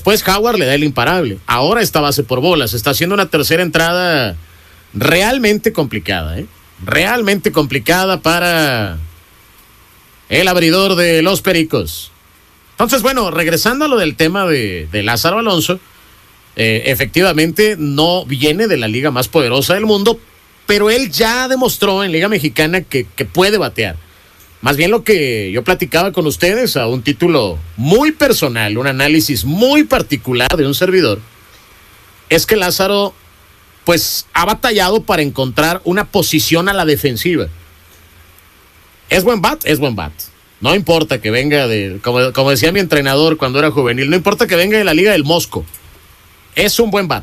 Después Howard le da el imparable. Ahora esta base por bolas. Está haciendo una tercera entrada realmente complicada, realmente complicada para el abridor de los Pericos. Entonces, bueno, regresando a lo del tema de Lázaro Alonso, efectivamente no viene de la liga más poderosa del mundo, pero él ya demostró en Liga Mexicana que puede batear. Más bien lo que yo platicaba con ustedes a un título muy personal, un análisis muy particular de un servidor, es que Lázaro pues ha batallado para encontrar una posición a la defensiva. ¿Es buen bat? Es buen bat. No importa que venga como decía mi entrenador cuando era juvenil, no importa que venga de la Liga del Mosco. Es un buen bat.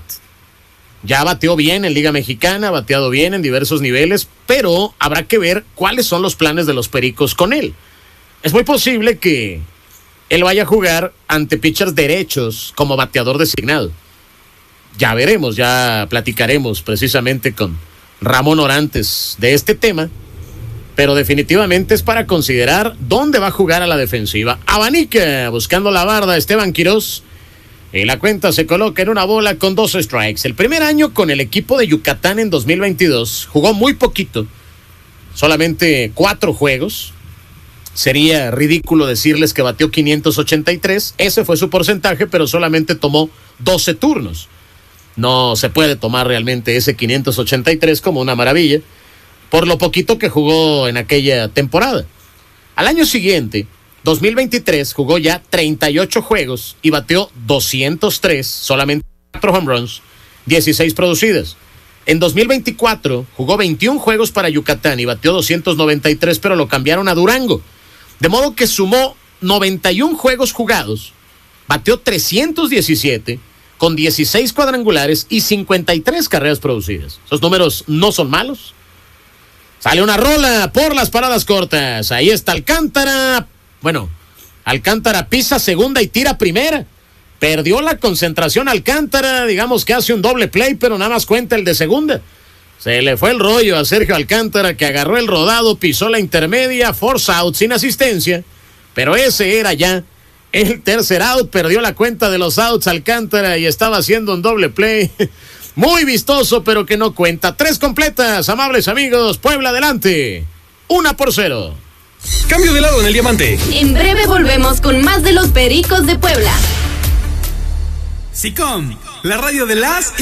Ya bateó bien en Liga Mexicana, ha bateado bien en diversos niveles, pero habrá que ver cuáles son los planes de los Pericos con él. Es muy posible que él vaya a jugar ante pitchers derechos como bateador designado. Ya veremos, ya platicaremos precisamente con Ramón Orantes de este tema, pero definitivamente es para considerar dónde va a jugar a la defensiva. Abanica buscando la barda Esteban Quirós. Y la cuenta se coloca en una bola con 2 strikes. El primer año con el equipo de Yucatán en 2022 jugó muy poquito, solamente 4 juegos. Sería ridículo decirles que bateó 583. Ese fue su porcentaje, pero solamente tomó 12 turnos. No se puede tomar realmente ese 583 como una maravilla, por lo poquito que jugó en aquella temporada. Al año siguiente, 2023, jugó ya 38 juegos y bateó 203, solamente 4 home runs, 16 producidas. En 2024 jugó 21 juegos para Yucatán y bateó 293, pero lo cambiaron a Durango. De modo que sumó 91 juegos jugados, bateó 317 con 16 cuadrangulares y 53 carreras producidas. Esos números no son malos. Sale una rola por las paradas cortas. Ahí está Alcántara. Bueno, Alcántara pisa segunda y tira primera. Perdió la concentración Alcántara, digamos que hace un doble play, pero nada más cuenta el de segunda. Se le fue el rollo a Sergio Alcántara, que agarró el rodado, pisó la intermedia, force out sin asistencia, pero ese era ya el tercer out. Perdió la cuenta de los outs Alcántara y estaba haciendo un doble play. Muy vistoso, pero que no cuenta. 3 completas, amables amigos. Puebla adelante. 1-0. Cambio de lado en el diamante. En breve volvemos con más de los Pericos de Puebla. SICOM, la radio de las